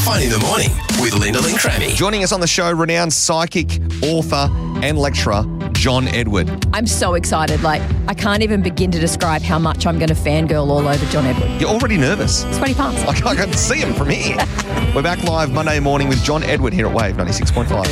Fun in the Morning with Linda Lynn Crammy. Joining us on the show, renowned psychic, author and lecturer, John Edward. I'm so excited. I can't even begin to describe how much I'm going to fangirl all over John Edward. You're already nervous. Sweaty palms. I can see him from here. We're back live Monday morning with John Edward here at Wave 96.5.